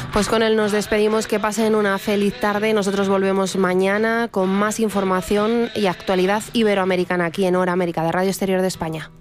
Pues con él nos despedimos, que pasen una feliz tarde. Nosotros volvemos mañana con más información y actualidad iberoamericana aquí en Hora América de Radio Exterior de España.